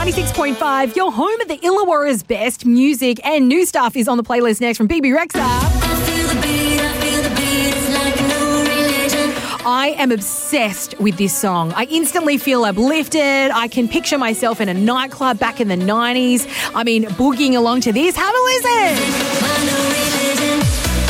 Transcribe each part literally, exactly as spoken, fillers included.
ninety-six point five, your home at the Illawarra's best music, and new stuff is on the playlist next from B B Rexha. I feel the beat, I feel the beat, it's like a new religion. I am obsessed with this song. I instantly feel uplifted. I can picture myself in a nightclub back in the nineties. I mean, boogieing along to this. Have a listen. My new religion.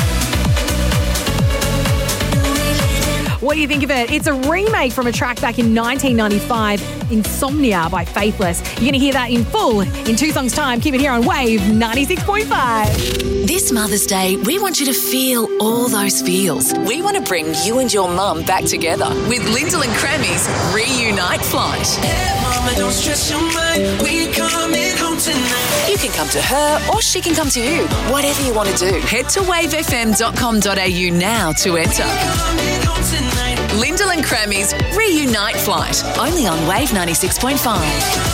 What do you think of it? It's a remake from a track back in nineteen ninety-five, Insomnia by Faithless. You're going to hear that in full in two songs' time. Keep it here on Wave ninety-six point five. This Mother's Day, we want you to feel all those feels. We want to bring you and your mum back together with Lyndall and Crammy's Reunite Flight. Hey, mama, don't stress your mind. We coming home tonight. You can come to her or she can come to you. Whatever you want to do. Head to wave f m dot com dot a u now to enter. Coming home tonight. Lyndall and Crammy's Reunite Flight. Only on Wave ninety-six point five.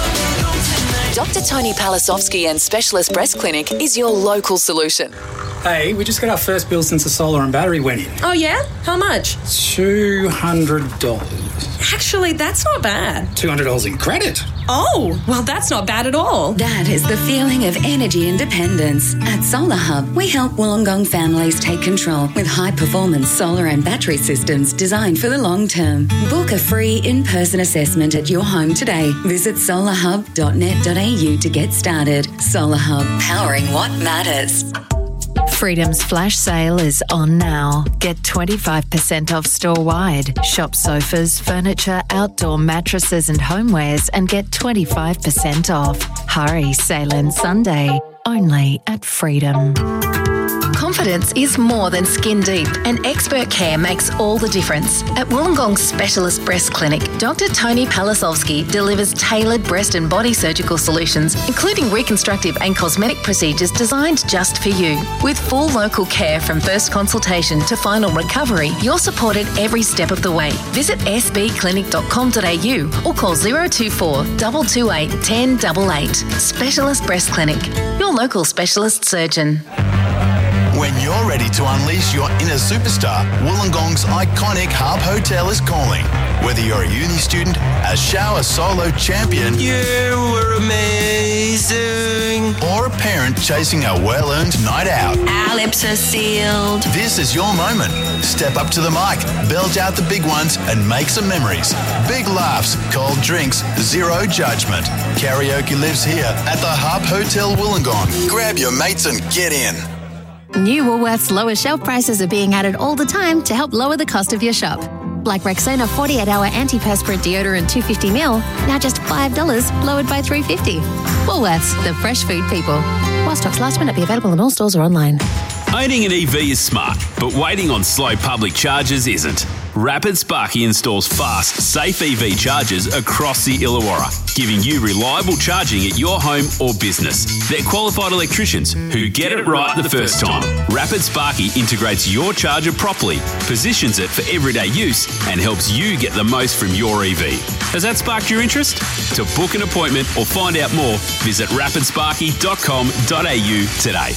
Doctor Tony Palasovsky and Specialist Breast Clinic is your local solution. Hey, we just got our first bill since the solar and battery went in. Oh, yeah? How much? two hundred dollars. Actually, that's not bad. two hundred dollars in credit. Oh, well, that's not bad at all. That is the feeling of energy independence. At Solar Hub, we help Wollongong families take control with high-performance solar and battery systems designed for the long term. Book a free in-person assessment at your home today. Visit solar hub dot net dot a u to get started. Solar Hub, powering what matters. Freedom's flash sale is on now. Get twenty-five percent off store-wide. Shop sofas, furniture, outdoor mattresses and homewares and get twenty-five percent off. Hurry, sale ends Sunday. Only at Freedom. Confidence is more than skin deep, and expert care makes all the difference. At Wollongong Specialist Breast Clinic, Doctor Tony Palasovsky delivers tailored breast and body surgical solutions, including reconstructive and cosmetic procedures designed just for you. With full local care from first consultation to final recovery, you're supported every step of the way. Visit s b clinic dot com dot a u or call zero two four, two two eight, one zero eight eight. Specialist Breast Clinic, your local specialist surgeon. When you're ready to unleash your inner superstar, Wollongong's iconic Harp Hotel is calling. Whether you're a uni student, a shower solo champion, You were amazing. or a parent chasing a well-earned night out, Our lips are sealed. this is your moment. Step up to the mic, belt out the big ones, and make some memories. Big laughs, cold drinks, zero judgment. Karaoke lives here at the Harp Hotel Wollongong. Grab your mates and get in. New Woolworths lower shelf prices are being added all the time to help lower the cost of your shop. Like Rexona forty-eight hour antiperspirant deodorant two hundred fifty milliliters, now just five dollars, lowered by three dollars fifty. Woolworths, the fresh food people. While stocks last, may not be available in all stores or online. Owning an E V is smart, but waiting on slow public charges isn't. Rapid Sparky installs fast, safe E V chargers across the Illawarra, giving you reliable charging at your home or business. They're qualified electricians who get it right the first time. Rapid Sparky integrates your charger properly, positions it for everyday use, and helps you get the most from your E V. Has that sparked your interest? To book an appointment or find out more, visit rapid sparky dot com dot a u today.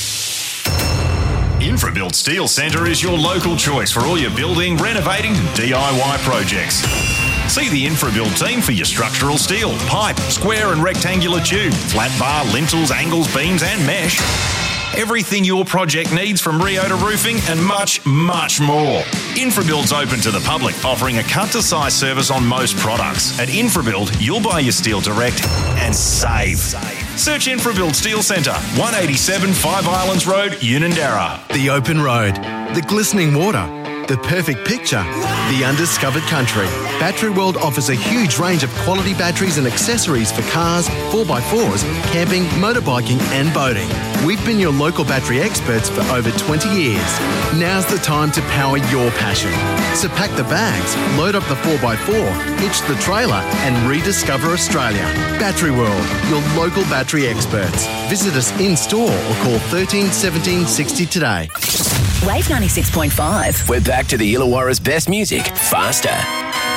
Infrabuild Steel Centre is your local choice for all your building, renovating and D I Y projects. See the Infrabuild team for your structural steel, pipe, square and rectangular tube, flat bar, lintels, angles, beams and mesh. Everything your project needs from Rio to roofing and much, much more. Infrabuild's open to the public, offering a cut-to-size service on most products. At Infrabuild, you'll buy your steel direct and save. Search Infrabuild Steel Centre, one eighty-seven Five Islands Road, Unanderra. The open road, the glistening water, the perfect picture, the undiscovered country. Battery World offers a huge range of quality batteries and accessories for cars, four by fours, camping, motorbiking and boating. We've been your local battery experts for over twenty years. Now's the time to power your passion. So pack the bags, load up the four by four, hitch the trailer and rediscover Australia. Battery World, your local battery experts. Visit us in store or call thirteen seventeen sixty today. Wave ninety-six point five. We're back to the Illawarra's best music, faster.